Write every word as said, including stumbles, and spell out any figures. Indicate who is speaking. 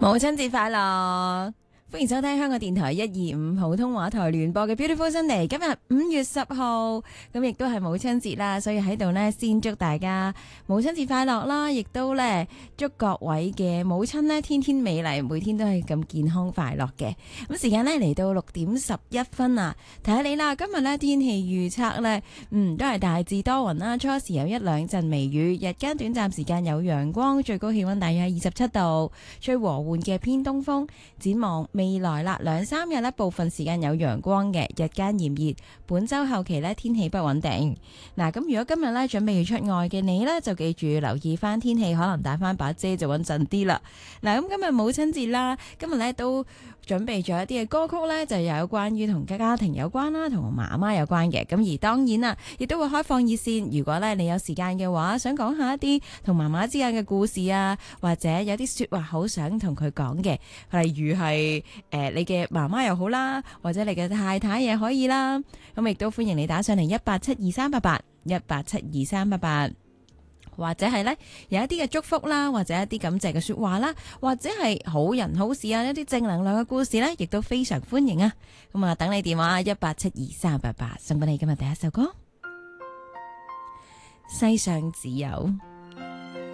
Speaker 1: 母親節快樂！歡迎收聽香港電台一二五普通話台聯播嘅 Beautiful Sunday。今日五月十號，咁亦都係母親節啦，所以喺度呢，先祝大家母親節快樂啦，亦都呢，祝各位嘅母親呢，天天美麗，每天都係咁健康快樂嘅。咁時間呢，嚟到六點十一分啊，睇下你啦。今日呢，天氣預測呢，嗯，都係大致多雲啦，初時有一兩陣微雨，日間短暫時間有陽光，最高氣溫大約係二十七度，吹和緩嘅偏東風。展望未來啦，兩三日呢，部分時間有陽光嘅，日間炎熱。本周後期呢，天氣不穩定。嗱，咁如果今日呢，準備要出外嘅你呢，就記住留意翻天氣，可能帶翻把遮就穩陣啲啦。嗱，咁今日母親節啦，今日呢都準備咗一啲嘅歌曲呢，就有關於同家庭有關啦，同媽媽有關嘅。咁而當然啦，亦都會開放熱線。如果呢，你有時間嘅話，想講下一啲同媽媽之間嘅故事啊，或者有啲說話好想同佢講嘅，例如係誒、呃、你嘅媽媽又好啦，或者你嘅太太也可以啦。咁亦都歡迎你打上嚟一八七二三八八一八七二三八八。或者係呢，有一啲嘅祝福啦，或者一啲感謝嘅說話啦，或者係好人好事啊，一啲正能量嘅故事呢，亦都非常歡迎啊！咁啊，等你電話一八七二三八八，送俾你今日第一首歌《世上只有》。